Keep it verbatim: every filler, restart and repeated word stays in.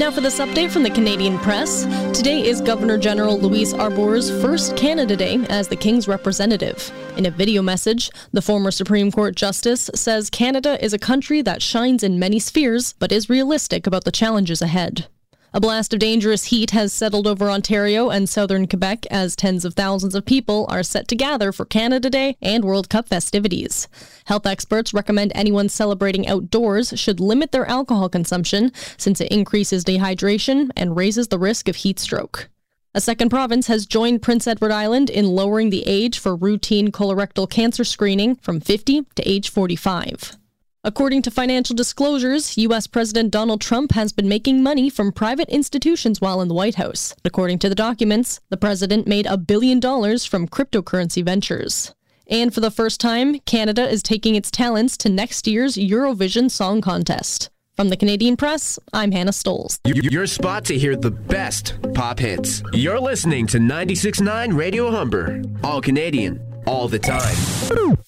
Now for this update from the Canadian Press. Today is Governor General Louise Arbour's first Canada Day as the King's representative. In a video message, the former Supreme Court Justice says Canada is a country that shines in many spheres, but is realistic about the challenges ahead. A blast of dangerous heat has settled over Ontario and southern Quebec as tens of thousands of people are set to gather for Canada Day and World Cup festivities. Health experts recommend anyone celebrating outdoors should limit their alcohol consumption since it increases dehydration and raises the risk of heat stroke. A second province has joined Prince Edward Island in lowering the age for routine colorectal cancer screening from fifty to age forty-five. According to financial disclosures, U S President Donald Trump has been making money from private institutions while in the White House. According to the documents, the president made a billion dollars from cryptocurrency ventures. And for the first time, Canada is taking its talents to next year's Eurovision Song Contest. From the Canadian Press, I'm Hannah Stoles. Your spot to hear the best pop hits. You're listening to ninety-six point nine Radio Humber. All Canadian, all the time.